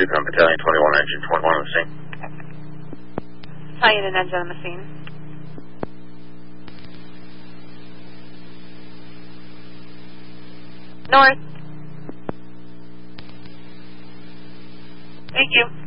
Yukon Battalion 21, engine 21 on the scene. Battalion and engine on the scene. North. Thank you.